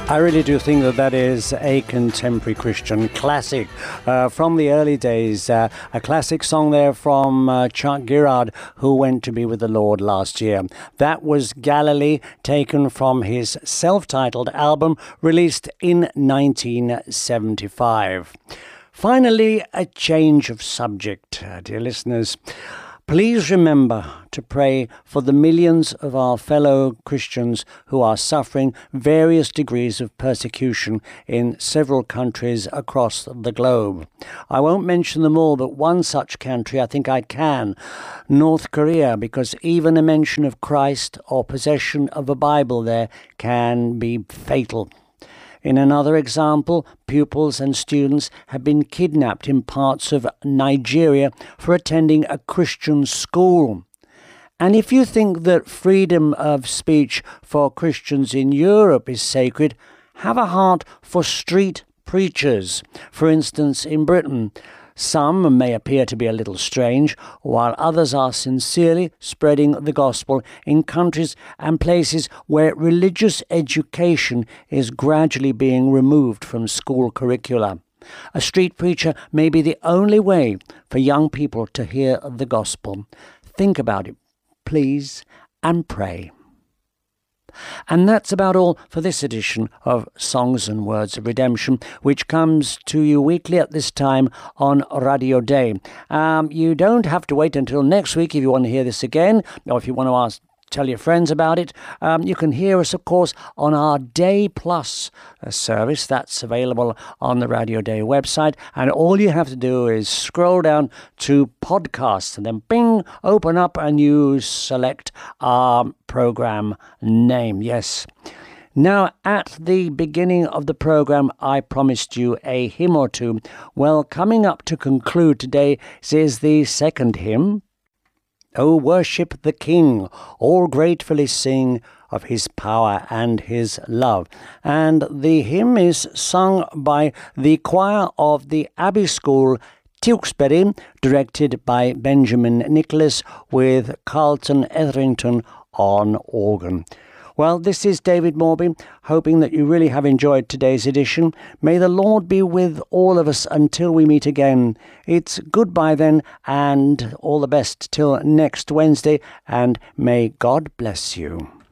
I really do think that that is a contemporary Christian classic from the early days. A classic song there from Chuck Girard, who went to be with the Lord last year. That was Galilee, taken from his self-titled album released in 1975. Finally, a change of subject, dear listeners. Please remember to pray for the millions of our fellow Christians who are suffering various degrees of persecution in several countries across the globe. I won't mention them all, but one such country I think I can, North Korea, because even a mention of Christ or possession of a Bible there can be fatal. In another example, pupils and students have been kidnapped in parts of Nigeria for attending a Christian school. And if you think that freedom of speech for Christians in Europe is sacred, have a heart for street preachers. For instance, in Britain, some may appear to be a little strange, while others are sincerely spreading the gospel in countries and places where religious education is gradually being removed from school curricula. A street preacher may be the only way for young people to hear the gospel. Think about it, please, and pray. And that's about all for this edition of Songs and Words of Redemption, which comes to you weekly at this time on Radio Day. You don't have to wait until next week if you want to hear this again, or if you want to tell your friends about it. You can hear us, of course, on our Day Plus service. That's available on the Radio Day website. And all you have to do is scroll down to podcasts and then bing, open up and you select our program name. Yes. Now, at the beginning of the program, I promised you a hymn or two. Well, coming up to conclude today is the second hymn. O worship the King, all gratefully sing of his power and his love. And the hymn is sung by the choir of the Abbey School, Tewkesbury, directed by Benjamin Nicholas, with Carlton Etherington on organ. Well, this is David Morby, hoping that you really have enjoyed today's edition. May the Lord be with all of us until we meet again. It's goodbye then, and all the best till next Wednesday, and may God bless you.